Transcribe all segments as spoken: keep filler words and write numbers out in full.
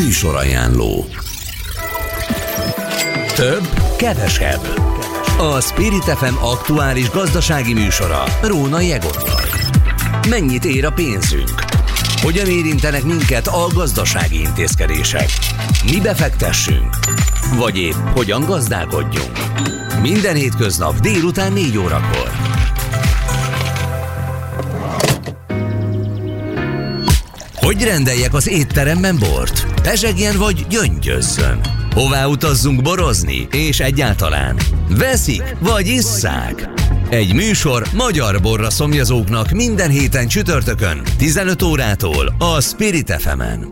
Műsorajánló. Több, kevesebb. A Spirit ef em aktuális gazdasági műsora Rónai Egonnal. Mennyit ér a pénzünk? Hogyan érintenek minket a gazdasági intézkedések? Mi befektessünk? Vagy épp hogyan gazdálkodjunk? Minden hétköznap délután négy órakor. Hogy rendeljek az étteremben bort? Pezsegjen vagy gyöngyözzön? Hová utazzunk borozni? És egyáltalán veszik vagy isszák? Egy műsor magyar borra szomjazóknak minden héten csütörtökön tizenöt órától a Spirit ef emen.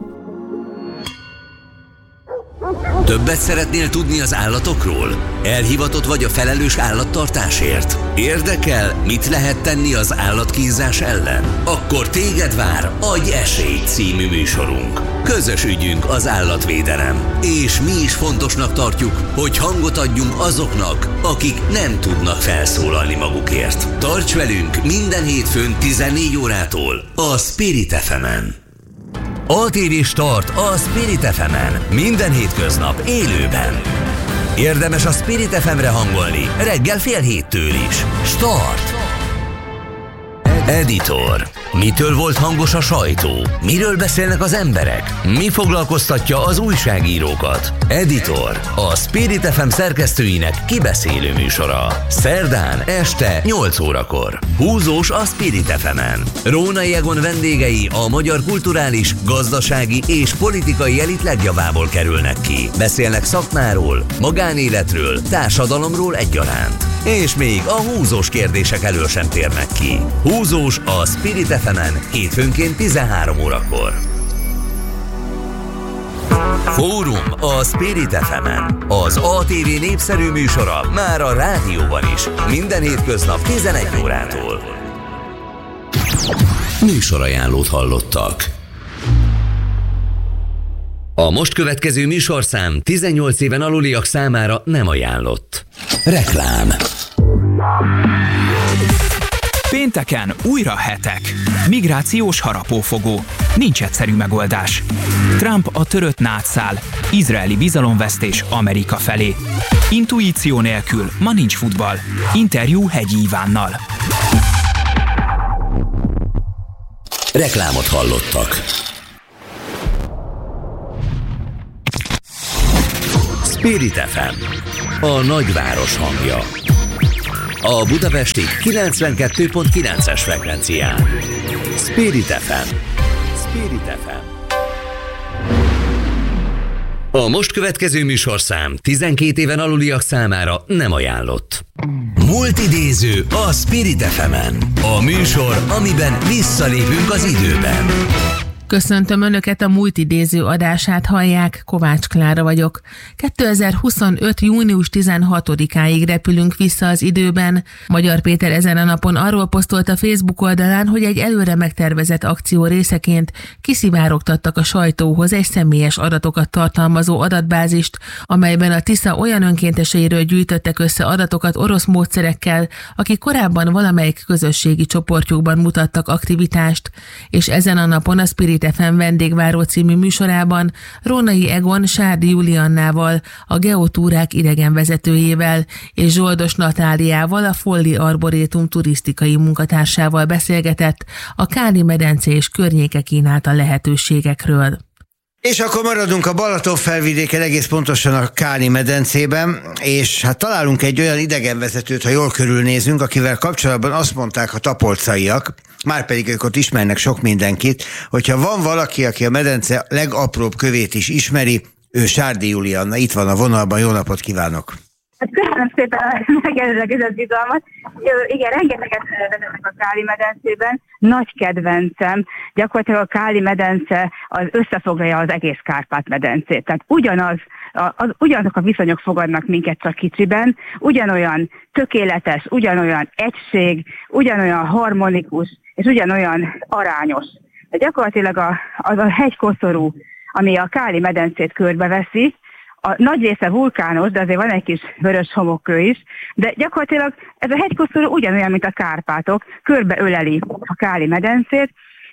Többet szeretnél tudni az állatokról? Elhivatott vagy a felelős állattartásért? Érdekel, mit lehet tenni az állatkínzás ellen? Akkor téged vár Adj esélyt című műsorunk. Közös ügyünk az állatvédelem, és mi is fontosnak tartjuk, hogy hangot adjunk azoknak, akik nem tudnak felszólalni magukért. Tarts velünk minden hétfőn tizennégy órától a Spirit ef emen. á té vé Start a Spirit ef emen. Minden hétköznap élőben. Érdemes a Spirit ef emre hangolni, reggel fél héttől is. Start! Editor. Mitől volt hangos a sajtó? Miről beszélnek az emberek? Mi foglalkoztatja az újságírókat? Editor. A Spirit ef em szerkesztőinek kibeszélő műsora. Szerdán este nyolc órakor. Húzós a Spirit ef emen. Rónai Egon vendégei a magyar kulturális, gazdasági és politikai elit legjavából kerülnek ki. Beszélnek szakmáról, magánéletről, társadalomról egyaránt. És még a húzós kérdések elől sem térnek ki. Húzós a Spirit ef emen hétfőnként tizenhárom órakor. Fórum a Spirit ef emen. Az á té vé népszerű műsora már a rádióban is. Minden hétköznap tizenegy órától. Műsorajánlót hallottak. A most következő műsorszám tizennyolc éven aluliak számára nem ajánlott. Reklám. Pénteken újra hetek. Migrációs harapófogó. Nincs egyszerű megoldás. Trump a törött nátszál. Izraeli bizalomvesztés Amerika felé. Intuíció nélkül ma nincs futball. Interjú Hegyi Ivánnal. Reklámot hallottak. Spirit ef em. A nagyváros hangja. A budapesti kilencvenkettő pont kilences frekvencián. Spirit ef em. Spirit ef em. A most következő műsorszám tizenkét éven aluliak számára nem ajánlott. Multidéző a Spirit ef emen. A műsor, amiben visszalépünk az időben. Köszöntöm Önöket, a multidéző adását hallják, Kovács Klára vagyok. kétezer-huszonöt. június tizenhatodikáig repülünk vissza az időben. Magyar Péter ezen a napon arról posztolt a Facebook oldalán, hogy egy előre megtervezett akció részeként kiszivárogtattak a sajtóhoz egy személyes adatokat tartalmazó adatbázist, amelyben a Tisza olyan önkénteseiről gyűjtöttek össze adatokat orosz módszerekkel, akik korábban valamelyik közösségi csoportjukban mutattak aktivitást, és ezen a napon a Spirit ef em vendégváró című műsorában Rónai Egon Sárdi Juliannával, a Geotúrák idegenvezetőjével és Zsoldos Natáliával, a Folli Arborétum turisztikai munkatársával beszélgetett a Káli-medence és környéke kínálta lehetőségekről. És akkor maradunk a Balaton-felvidéken, egész pontosan a Káli-medencében, és hát találunk egy olyan idegenvezetőt, ha jól körülnézünk, akivel kapcsolatban azt mondták a tapolcaiak, márpedig ők ott ismernek sok mindenkit, hogyha van valaki, aki a medence legapróbb kövét is ismeri, ő Sárdi Julianna. Itt van a vonalban, jó napot kívánok! Hát köszönöm szépen a megelőlegezett bizalmat. Igen, rengeteget vezetek a Káli-medencében. Nagy kedvencem, gyakorlatilag a Káli-medence az összefoglalja az egész Kárpát-medencét. Tehát ugyanaz, az, ugyanazok a viszonyok fogadnak minket csak kicsiben, ugyanolyan tökéletes, ugyanolyan egység, ugyanolyan harmonikus, és ugyanolyan arányos. De gyakorlatilag a, az a hegykoszorú, ami a Káli-medencét körbeveszi, a nagy része vulkános, de azért van egy kis vörös homokkő is, de gyakorlatilag ez a hegykoszorú ugyanolyan, mint a Kárpátok, körbeöleli a Káli-medencét,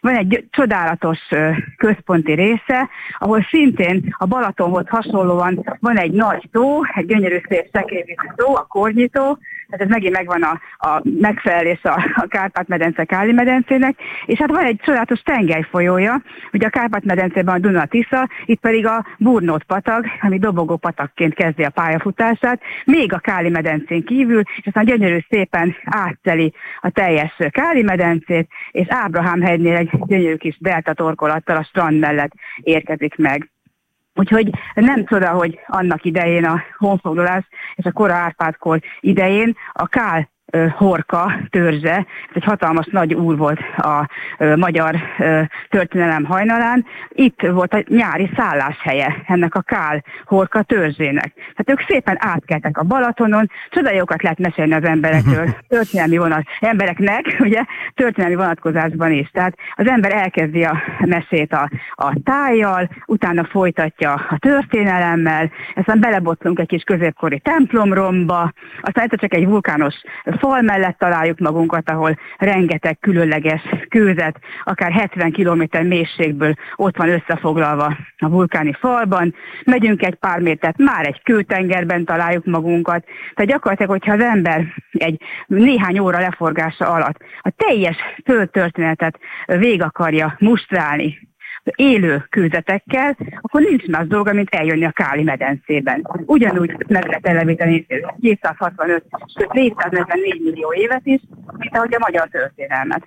van egy csodálatos központi része, ahol szintén a Balatonhoz hasonlóan van egy nagy tó, egy gyönyörű szép szekélyvízű tó, a Kornyitó, tehát ez megint megvan a, a megfelelés a, a Kárpát-medence Káli-medencének, és hát van egy csodálatos tengelyfolyója, ugye a Kárpát-medencében a Duna-Tisza, itt pedig a Burnót-patak, ami dobogó patakként kezdi a pályafutását, még a Káli-medencén kívül, és aztán gyönyörű szépen átszeli a teljes Káli-medencét, és Ábrahám-hegynél egy gyönyörű kis delta torkolattal a strand mellett érkezik meg. Úgyhogy nem csoda, hogy annak idején a honfoglalás és a kora Árpád-kor idején a Kál Horka törzse, ez egy hatalmas nagy úr volt a ö, magyar ö, történelem hajnalán. Itt volt a nyári szálláshelye ennek a Kál Horka törzsének. Tehát ők szépen átkeltek a Balatonon, csodajókat lehet mesélni az emberekről, történelmi vonat, embereknek, ugye, történelmi vonatkozásban is. Tehát az ember elkezdi a mesét a, a tájjal, utána folytatja a történelemmel, aztán belebotlunk egy kis középkori templomromba, aztán egyszer csak egy vulkános fal mellett találjuk magunkat, ahol rengeteg különleges kőzet, akár hetven kilométer mélységből ott van összefoglalva a vulkáni falban. Megyünk egy pár métert, már egy kőtengerben találjuk magunkat. Tehát gyakorlatilag, hogyha az ember egy néhány óra leforgása alatt a teljes földtörténetet végig akarja mustrálni, élő kőzetekkel, akkor nincs más dolga, mint eljönni a Káli-medencében. Ugyanúgy meg lehet elevíteni kétszázhatvanöt, sőt négyszáznegyvennégy millió évet is, mint ahogy a magyar történelmet.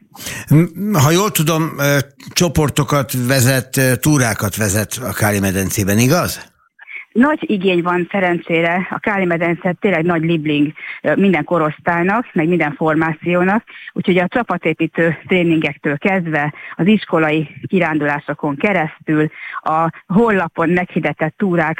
Ha jól tudom, csoportokat vezet, túrákat vezet a Káli-medencében, igaz? Nagy igény van szerencsére, a Káli-medence tényleg nagy libling minden korosztálynak, meg minden formációnak, úgyhogy a csapatépítő tréningektől kezdve, az iskolai kirándulásokon keresztül, a honlapon meghirdetett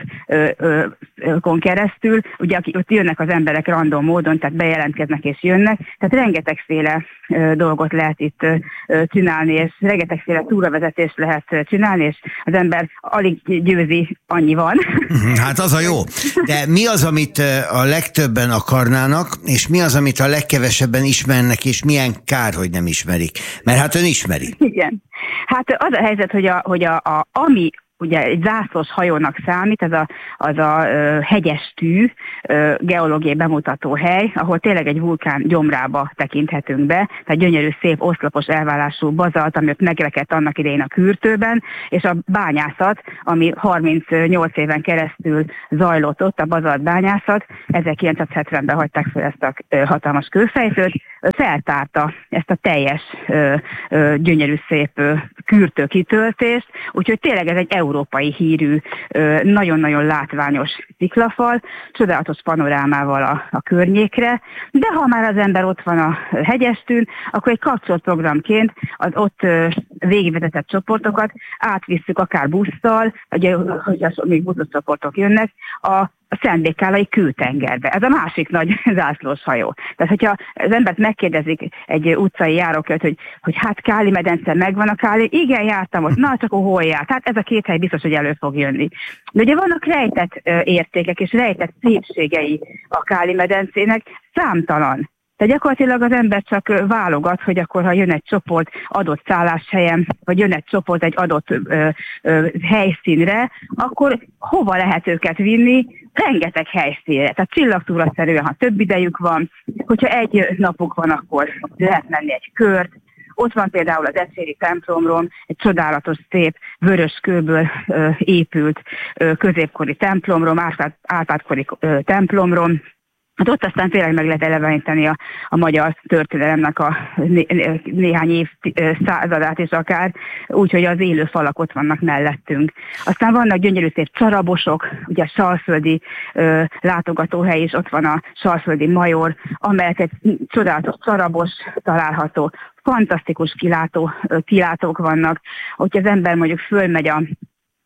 túrákon keresztül, ugye ott jönnek az emberek random módon, tehát bejelentkeznek és jönnek, tehát rengetegféle dolgot lehet itt csinálni, és rengetegféle túravezetést lehet csinálni, és az ember alig győzi, annyi van. Hát az a jó. De mi az, amit a legtöbben akarnának, és mi az, amit a legkevesebben ismernek, és milyen kár, hogy nem ismerik? Mert hát ön ismeri. Igen. Hát az a helyzet, hogy, a, hogy a, a, ami ugye egy zászlós hajónak számít, ez a, az a uh, hegyes tű, uh, geológiai bemutató hely, ahol tényleg egy vulkán gyomrába tekinthetünk be, tehát gyönyörű, szép, oszlopos elválású bazalt, ami ott megrekedt annak idején a kürtőben, és a bányászat, ami harmincnyolc éven keresztül zajlott ott, a bazalt bányászat, ezerkilencszázhetvenben hagyták fel ezt a uh, hatalmas kőfejtőt, feltárta ezt a teljes uh, uh, gyönyörű, szép uh, kürtőkitöltést, úgyhogy tényleg ez egy európai hírű, nagyon-nagyon látványos sziklafal, csodálatos panorámával a, a környékre, de ha már az ember ott van a hegyestűn, akkor egy kapcsolatprogramként az ott végigvezetett csoportokat átvisszük akár busszal, ugye, hogyha még buszos csoportok jönnek, a a Szentbékkálai kőtengerbe. Ez a másik nagy zászlós hajó. Tehát, hogyha az embert megkérdezik egy utcai járókölt, hogy, hogy hát Káli-medence megvan a Káli, igen, jártam ott, na csak hol járt? Hát ez a két hely biztos, hogy elő fog jönni. De ugye vannak rejtett értékek és rejtett szépségei a Káli-medencének, számtalan. Tehát gyakorlatilag az ember csak válogat, hogy akkor, ha jön egy csoport adott szálláshelyen, vagy jön egy csoport egy adott ö, ö, helyszínre, akkor hova lehet őket vinni? Rengeteg helyszínre. Tehát csillagtúraszerűen, ha több idejük van, hogyha egy napuk van, akkor lehet menni egy kört. Ott van például az Ecséri templomról, egy csodálatos, szép, vörös kőből ö, épült ö, középkori templomról, árpádkori ö, templomról. Hát ott aztán tényleg meg lehet eleveníteni a, a magyar történelemnek a né, néhány év századát is akár, úgyhogy az élő falak ott vannak mellettünk. Aztán vannak gyönyörű szép csarabosok, ugye a salföldi ö, látogatóhely is, ott van a salföldi major, amelyek egy csodálatos csarabos található, fantasztikus kilátó, kilátók vannak, hogyha az ember mondjuk fölmegy a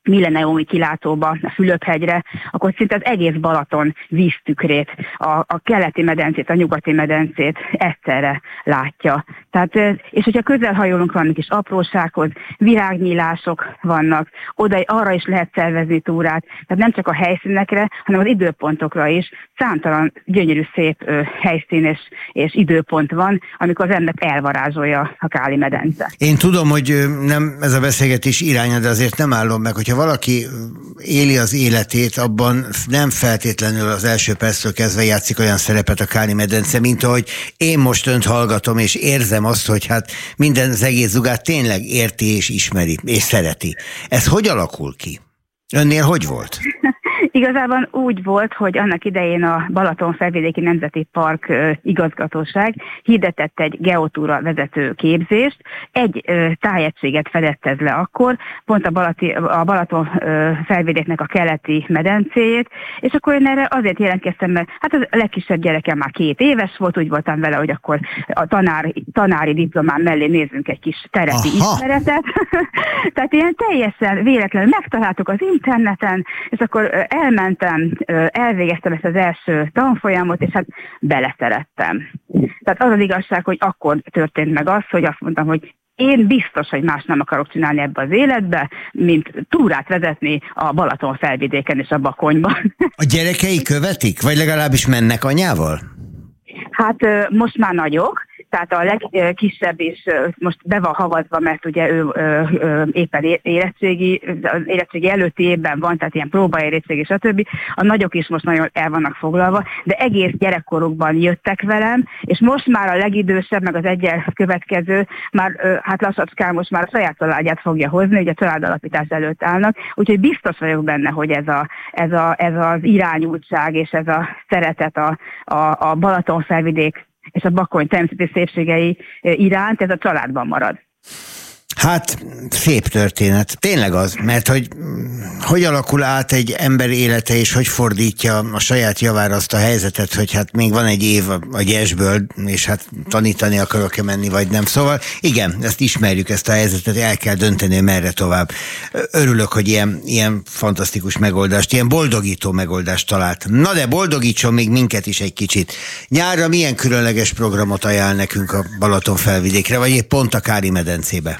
Milleniumi kilátóba, a Fülöp-hegyre, akkor szinte az egész Balaton víztükrét, a, a keleti medencét, a nyugati medencét egyszerre látja. Tehát, és hogyha közelhajolunk valami kis aprósághoz, virágnyílások vannak, oda arra is lehet szervezni túrát, tehát nem csak a helyszínekre, hanem az időpontokra is. Számtalan gyönyörű szép ö, helyszín és, és időpont van, amikor az embert elvarázsolja a Káli medence. Én tudom, hogy nem ez a beszélgetés iránya, de azért nem állom meg, hogyha valaki éli az életét, abban nem feltétlenül az első perctől kezdve játszik olyan szerepet a Káli medence, mint ahogy én most önt hallgatom, és érzem azt, hogy hát minden az egész Zugát tényleg érti és ismeri, és szereti. Ez hogy alakul ki? Önnél hogy volt? Igazából úgy volt, hogy annak idején a Balaton-felvidéki Nemzeti Park ö, igazgatóság hirdetett egy geotúra vezető képzést, egy ö, tájegységet fedett ez le akkor, pont a, Balati, a Balaton-felvidéknek a keleti medencéjét, és akkor én erre azért jelentkeztem, mert hát az legkisebb gyerekem már két éves volt, úgy voltam vele, hogy akkor a tanár, tanári diplomám mellé nézzünk egy kis terepi Aha. ismeretet. Tehát ilyen teljesen véletlenül megtaláltuk az interneten, és akkor elmentem, elvégeztem ezt az első tanfolyamot, és hát beleszerettem. Tehát az az igazság, hogy akkor történt meg az, hogy azt mondtam, hogy én biztos, hogy más nem akarok csinálni ebbe az életbe, mint túrát vezetni a Balaton felvidéken és a Bakonyban. A gyerekei követik? Vagy legalábbis mennek anyával? Hát most már nagyok, tehát a legkisebb is most be van havazva, mert ugye ő ö, ö, éppen érettségi, az érettségi előtti évben van, tehát ilyen próbaérettségi, stb. A nagyok is most nagyon el vannak foglalva, de egész gyerekkorukban jöttek velem, és most már a legidősebb, meg az egyel következő, már ö, hát lassacskán most már a saját családját fogja hozni, ugye a családalapítás előtt állnak, úgyhogy biztos vagyok benne, hogy ez, a, ez, a, ez az irányultság és ez a szeretet a, a, a Balaton-felvidék és a Bakony természeti szépségei iránt, ez a családban marad. Hát szép történet. Tényleg az, mert hogy hogy alakul át egy ember élete, és hogy fordítja a saját javára azt a helyzetet, hogy hát még van egy év a gyesből, és hát tanítani akarok-e menni, vagy nem. Szóval igen, ezt ismerjük, ezt a helyzetet, el kell dönteni, merre tovább. Örülök, hogy ilyen, ilyen fantasztikus megoldást, ilyen boldogító megoldást talált. Na de boldogítson még minket is egy kicsit. Nyárra milyen különleges programot ajánl nekünk a Balaton felvidékre, vagy épp pont a Káli medencébe?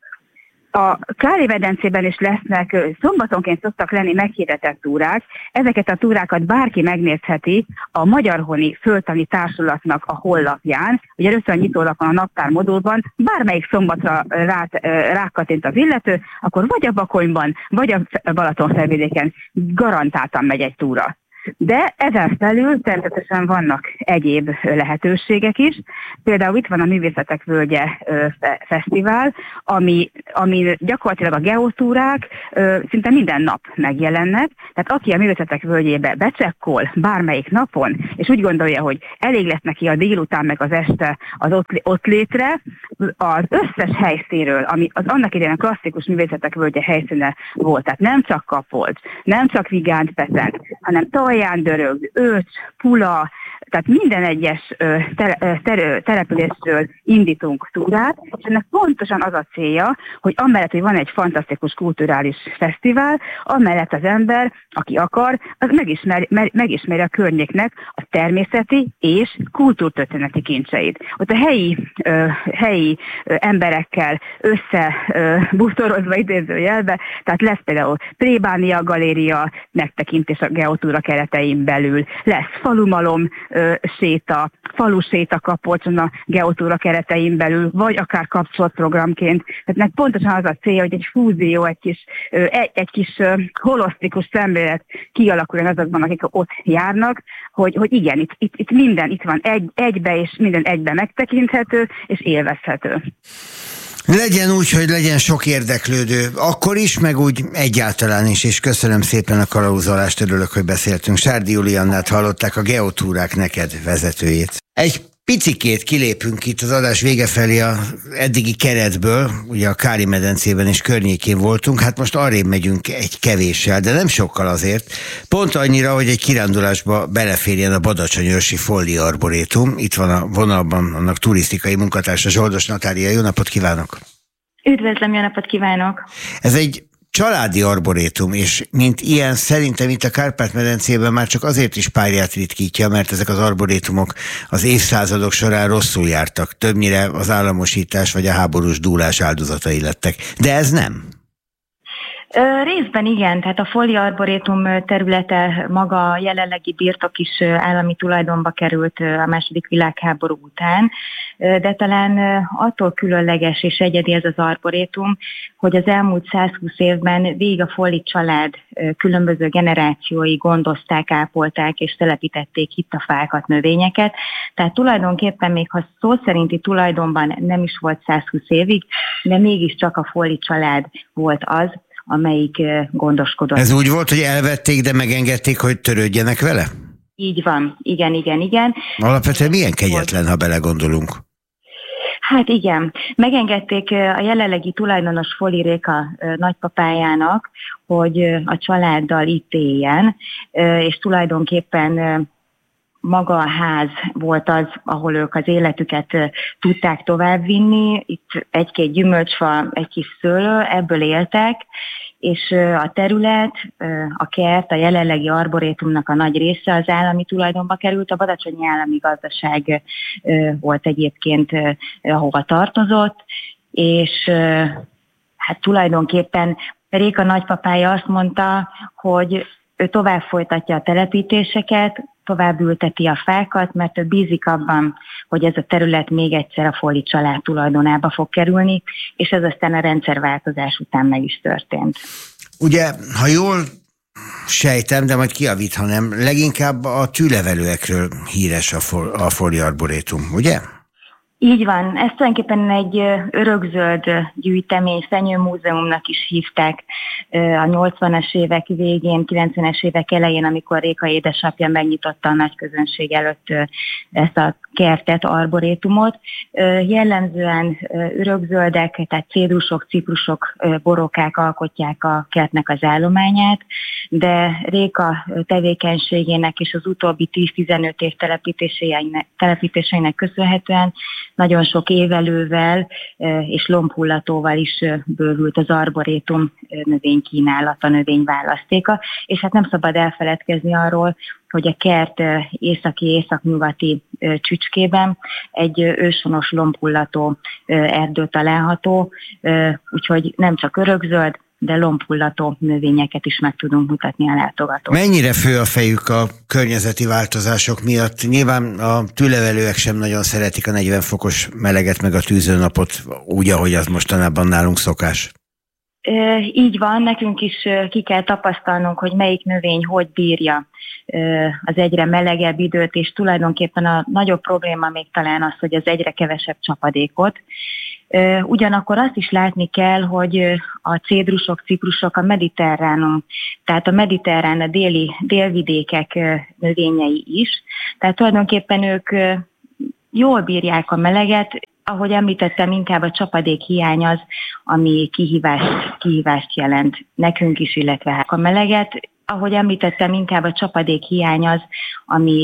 A Káli medencében is lesznek, szombatonként szoktak lenni meghirdetett túrák. Ezeket a túrákat bárki megnézheti a Magyarhoni Földtani Társulatnak a honlapján. Ugye először a nyitólapon a naptár modulban, bármelyik szombatra rá, rákattint az illető, akkor vagy a Bakonyban, vagy a Balaton-felvidéken garantáltan megy egy túra. De ezen felül természetesen vannak egyéb lehetőségek is. Például itt van a Művészetek Völgye Fesztivál, ami, ami gyakorlatilag a geotúrák szinte minden nap megjelennek. Tehát aki a Művészetek Völgyébe becsekkol bármelyik napon, és úgy gondolja, hogy elég lesz neki a délután meg az este az ott, ott létre, az összes helyszínről, ami az annak idején a klasszikus Művészetek Völgye helyszíne volt, tehát nem csak Kapolt, nem csak Vigánt-Petend, hanem Talján Dörög, Őcs, Pula, tehát minden egyes tele, tele, településről indítunk túrát, és ennek pontosan az a célja, hogy amellett, hogy van egy fantasztikus kulturális fesztivál, amellett az ember, aki akar, az megismeri, megismeri a környéknek a természeti és kultúrtörténeti kincseit. Ott a helyi, ö, helyi ö, emberekkel összebútorozva idézőjelbe, tehát lesz például Plébánia galéria megtekintés a geotúra keretein belül, lesz falumalom ö, séta, falu séta Kapolcson a geotúra keretein belül, vagy akár kapcsolatprogramként. Tehát pontosan az a célja, hogy egy fúzió, egy kis, egy, egy kis holosztikus szemlélet kialakuljon azokban, akik ott járnak, hogy, hogy igen, itt, itt, itt minden itt van egy, egybe, és minden egybe megtekinthető, és élvezhető. Legyen úgy, hogy legyen sok érdeklődő, akkor is, meg úgy egyáltalán is, és köszönöm szépen a kalauzolást, örülök, hogy beszéltünk. Sárdi Juliannát hallották, a Geotúrák neked vezetőjét. Egy picikét kilépünk itt az adás vége felé a eddigi keretből, ugye a Káli medencében és környékén voltunk, hát most arrébb megyünk egy kevéssel, de nem sokkal azért, pont annyira, hogy egy kirándulásba beleférjen a Badacsony-őrsi Folli Arborétum. Itt van a vonalban annak turisztikai munkatársa, Zsoldos Natália. Jó napot kívánok! Üdvözlöm, jó napot kívánok! Ez egy családi arborétum, és mint ilyen szerintem itt a Kárpát-medencében már csak azért is párját ritkítja, mert ezek az arborétumok az évszázadok során rosszul jártak. Többnyire az államosítás vagy a háborús dúlás áldozatai lettek. De ez nem. Részben igen, tehát a Folli Arborétum területe maga a jelenlegi birtok is állami tulajdonba került a második világháború után, de talán attól különleges és egyedi ez az arborétum, hogy az elmúlt százhúsz évben végig a Folli család különböző generációi gondozták, ápolták és telepítették itt a fákat, növényeket, tehát tulajdonképpen még ha szó szerinti tulajdonban nem is volt százhúsz évig, de mégiscsak a Folli család volt az, amelyik gondoskodott. Ez úgy volt, hogy elvették, de megengedték, hogy törődjenek vele? Így van, igen, igen, igen. Alapvetően milyen kegyetlen, ha belegondolunk. Hát igen, megengedték a jelenlegi tulajdonos Folli Réka nagypapájának, hogy a családdal itt éljen, és tulajdonképpen maga a ház volt az, ahol ők az életüket tudták továbbvinni. Itt egy-két gyümölcsfa, egy kis szőlő, ebből éltek, és a terület, a kert, a jelenlegi arborétumnak a nagy része az állami tulajdonba került. A Badacsonyi Állami Gazdaság volt egyébként, ahova tartozott, és hát tulajdonképpen Réka nagypapája azt mondta, hogy ő tovább folytatja a telepítéseket, tovább ülteti a fákat, mert ő bízik abban, hogy ez a terület még egyszer a Folli család tulajdonába fog kerülni, és ez aztán a rendszerváltozás után meg is történt. Ugye, ha jól sejtem, de majd kijavít, ha nem, leginkább a tűlevelőekről híres a, for, a Folli Arborétum, ugye? Így van, ez tulajdonképpen egy örökzöld gyűjtemény, fenyőmúzeumnak is hívták a nyolcvanas évek végén, kilencvenes évek elején, amikor Réka édesapja megnyitotta a nagy közönség előtt ezt a kertet, arborétumot. Jellemzően örökzöldek, tehát cédrusok, ciprusok, borokák alkotják a kertnek az állományát, de Réka tevékenységének és az utóbbi tíz-tizenöt év telepítéseinek, telepítéseinek köszönhetően nagyon sok évelővel és lombhullatóval is bővült az arborétum növénykínálata, növényválasztéka, és hát nem szabad elfeledkezni arról, hogy a kert északi-északnyugati csücskében egy őshonos lombhullató erdő található, úgyhogy nem csak örökzöld, de lombhullató növényeket is meg tudunk mutatni a látogatók. Mennyire fő a fejük a környezeti változások miatt? Nyilván a tűlevelőek sem nagyon szeretik a negyven fokos meleget meg a tűzőnapot, úgy, ahogy az mostanában nálunk szokás. E, így van, nekünk is ki kell tapasztalnunk, hogy melyik növény hogy bírja az egyre melegebb időt, és tulajdonképpen a nagyobb probléma még talán az, hogy az egyre kevesebb csapadékot. Ugyanakkor azt is látni kell, hogy a cédrusok, ciprusok a mediterránum, tehát a mediterrán, a déli, délvidékek növényei is. Tehát tulajdonképpen ők jól bírják a meleget, ahogy említettem, inkább a csapadék hiány az, ami kihívást, kihívást jelent nekünk is, illetve a meleget. Ahogy említettem, inkább a csapadék hiány az, ami